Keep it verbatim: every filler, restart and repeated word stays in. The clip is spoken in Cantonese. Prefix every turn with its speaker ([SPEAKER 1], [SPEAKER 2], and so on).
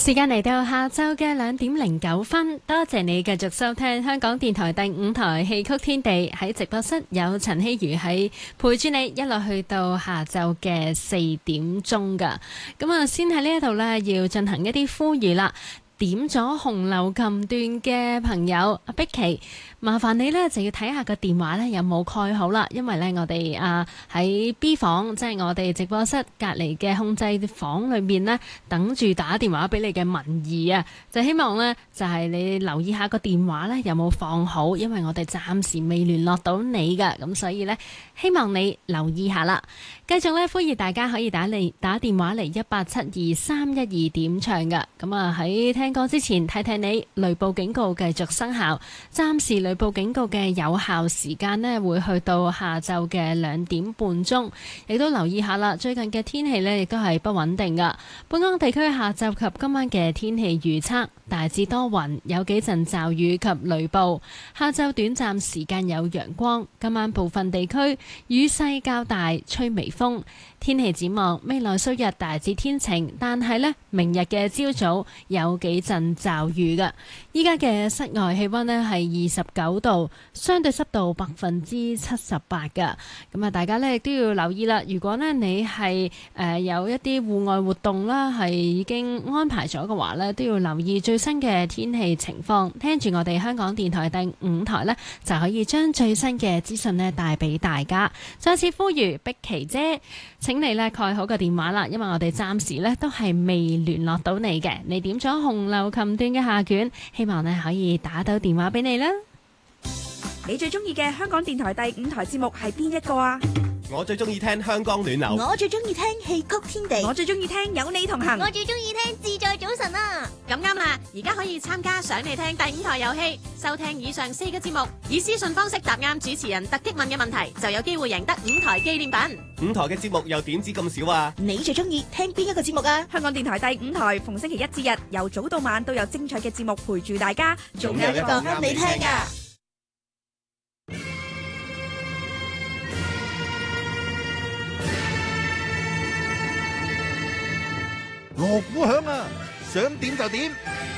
[SPEAKER 1] 時間嚟到下晝嘅兩點零九分，多謝你繼續收聽香港電台第五台戲曲天地。喺直播室有陳希如喺陪住你一路去到下晝嘅四點鐘噶。咁啊，先喺呢一度呢，要進行一啲呼籲啦。點咗紅樓琴段嘅朋友阿碧琪，麻煩你呢就要睇下個電話呢有冇蓋好啦，因為呢，我哋啊喺 B 房，即係我哋直播室隔離嘅控制房裏面呢，等住打電話俾你嘅民意啊，就希望呢，就係、是、你留意下個電話呢有冇放好，因為我哋暫時未聯絡到你噶，咁所以呢，希望你留意下啦。繼續呢，呼籲大家可以打嚟打電話嚟一八七二三一二點唱噶，咁啊喺聽歌之前睇睇你雷暴警告繼續生效，暫時雷暴警告嘅有效時間呢會去到下晝嘅兩點半鐘，亦都留意下啦。最近嘅天氣呢亦都係不穩定噶。本港地區下晝及今晚嘅天氣預測大致多雲，有幾陣驟雨及雷暴，下晝短暫時間有陽光，今晚部分地區雨勢較大，吹微風。天氣展望未來數日大致天晴，但係呢，明日嘅朝早有幾陣驟雨噶。依家嘅室外氣溫呢係二十九度，相對濕度百分之七十八噶。咁啊，大家呢亦都要留意啦。如果呢你係誒、呃、有一啲戶外活動啦，係已經安排咗嘅話呢，都要留意最新嘅天氣情況。聽住我哋香港電台第五台呢，就可以將最新嘅資訊呢帶俾大家。再次呼籲碧琪姐，請你呢蓋好個電話啦，因為我哋暫時呢都係未聯絡到你嘅。你點咗紅樓琴段嘅下卷，希望呢可以打到電話俾你啦。
[SPEAKER 2] 你最中意嘅香港電台第五台節目係邊一個啊？
[SPEAKER 3] 我最中意聽香港暖流，
[SPEAKER 4] 我最中意聽戲曲天地，
[SPEAKER 2] 我最中意聽有你同行，
[SPEAKER 4] 我最中意聽自在早晨啊！
[SPEAKER 5] 咁啱啦，而家可以參加想你聽第五台遊戲，收聽以上四個節目，以私信方式答啱主持人突擊問嘅問題，就有機會贏得五台紀念品。
[SPEAKER 3] 五台嘅節目又點止咁少啊？
[SPEAKER 4] 你最中意聽邊一個節目啊？
[SPEAKER 2] 香港電台第五台逢星期一至日由早到晚都有精彩嘅節目陪住大家，
[SPEAKER 4] 仲有一個啱你聽噶。
[SPEAKER 6] 鑼鼓響啊，想點就點，